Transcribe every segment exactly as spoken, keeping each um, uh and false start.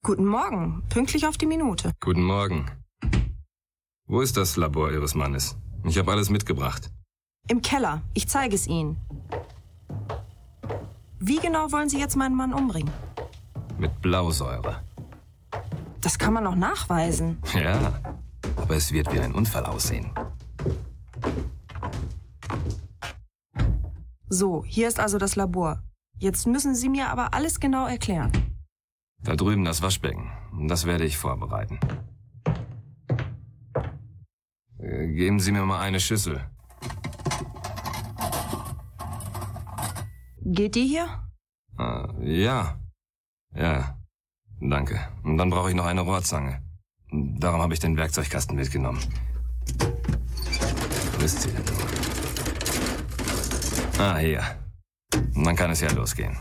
Guten Morgen, pünktlich auf die Minute. Guten Morgen. Wo ist das Labor Ihres Mannes? Ich habe alles mitgebracht. Im Keller. Ich zeige es Ihnen. Wie genau wollen Sie jetzt meinen Mann umbringen? Mit Blausäure. Das kann man noch nachweisen. Ja, aber es wird wie ein Unfall aussehen. So, hier ist also das Labor. Jetzt müssen Sie mir aber alles genau erklären. Da drüben das Waschbecken. Das werde ich vorbereiten. Äh, geben Sie mir mal eine Schüssel. Geht die hier? Äh, ja. Ja, danke. Und dann brauche ich noch eine Rohrzange. Darum habe ich den Werkzeugkasten mitgenommen. Wo ist sie denn? Ah, hier. Und dann kann es ja losgehen.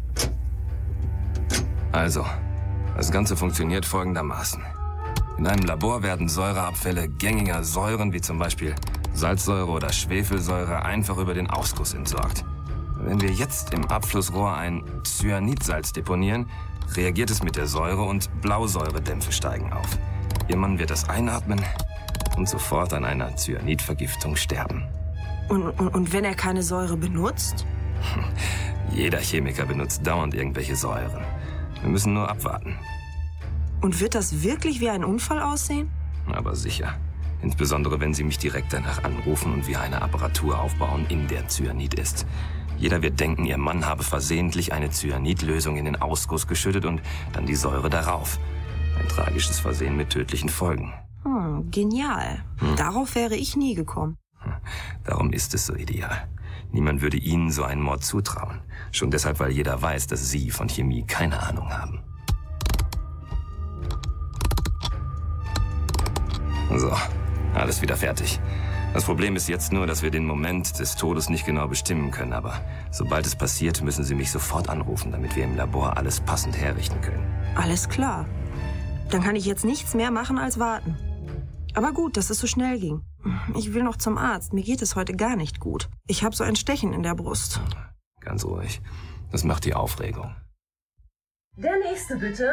Also, das Ganze funktioniert folgendermaßen. In einem Labor werden Säureabfälle gängiger Säuren, wie zum Beispiel Salzsäure oder Schwefelsäure, einfach über den Ausguss entsorgt. Wenn wir jetzt im Abflussrohr ein Cyanidsalz deponieren, reagiert es mit der Säure und Blausäuredämpfe steigen auf. Ihr Mann wird das einatmen und sofort an einer Cyanidvergiftung sterben. Und, und, und wenn er keine Säure benutzt? Jeder Chemiker benutzt dauernd irgendwelche Säuren. Wir müssen nur abwarten. Und wird das wirklich wie ein Unfall aussehen? Aber sicher. Insbesondere, wenn Sie mich direkt danach anrufen und wir eine Apparatur aufbauen, in der Cyanid ist. Jeder wird denken, Ihr Mann habe versehentlich eine Cyanidlösung in den Ausguss geschüttet und dann die Säure darauf. Ein tragisches Versehen mit tödlichen Folgen. Hm, genial. Hm. Darauf wäre ich nie gekommen. Darum ist es so ideal. Niemand würde Ihnen so einen Mord zutrauen. Schon deshalb, weil jeder weiß, dass Sie von Chemie keine Ahnung haben. So, alles wieder fertig. Das Problem ist jetzt nur, dass wir den Moment des Todes nicht genau bestimmen können. Aber sobald es passiert, müssen Sie mich sofort anrufen, damit wir im Labor alles passend herrichten können. Alles klar. Dann kann ich jetzt nichts mehr machen als warten. Aber gut, dass es so schnell ging. Ich will noch zum Arzt. Mir geht es heute gar nicht gut. Ich habe so ein Stechen in der Brust. Ganz ruhig. Das macht die Aufregung. Der nächste, bitte.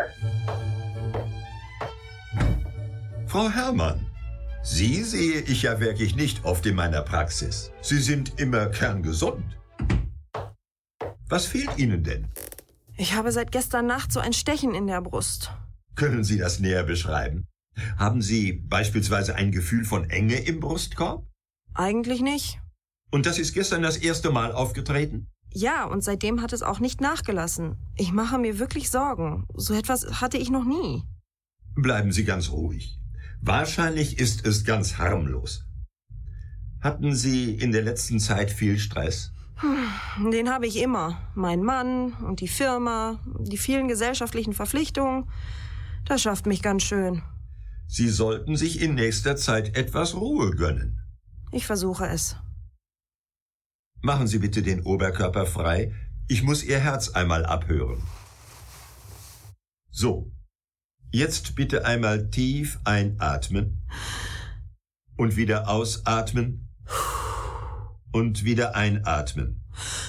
Frau Herrmann, Sie sehe ich ja wirklich nicht oft in meiner Praxis. Sie sind immer kerngesund. Was fehlt Ihnen denn? Ich habe seit gestern Nacht so ein Stechen in der Brust. Können Sie das näher beschreiben? Haben Sie beispielsweise ein Gefühl von Enge im Brustkorb? Eigentlich nicht. Und das ist gestern das erste Mal aufgetreten? Ja, und seitdem hat es auch nicht nachgelassen. Ich mache mir wirklich Sorgen. So etwas hatte ich noch nie. Bleiben Sie ganz ruhig. Wahrscheinlich ist es ganz harmlos. Hatten Sie in der letzten Zeit viel Stress? Den habe ich immer. Mein Mann und die Firma, die vielen gesellschaftlichen Verpflichtungen. Das schafft mich ganz schön. Sie sollten sich in nächster Zeit etwas Ruhe gönnen. Ich versuche es. Machen Sie bitte den Oberkörper frei. Ich muss Ihr Herz einmal abhören. So. Jetzt bitte einmal tief einatmen und wieder ausatmen und wieder einatmen.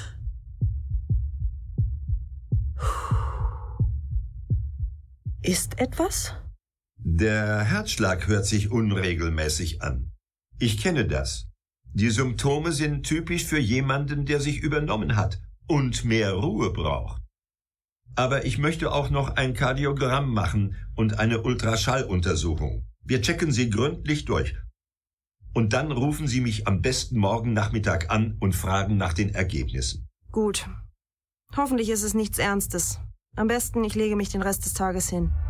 Ist etwas? Der Herzschlag hört sich unregelmäßig an. Ich kenne das. Die Symptome sind typisch für jemanden, der sich übernommen hat und mehr Ruhe braucht. Aber ich möchte auch noch ein Kardiogramm machen und eine Ultraschalluntersuchung. Wir checken Sie gründlich durch. Und dann rufen Sie mich am besten morgen Nachmittag an und fragen nach den Ergebnissen. Gut. Hoffentlich ist es nichts Ernstes. Am besten, ich lege mich den Rest des Tages hin.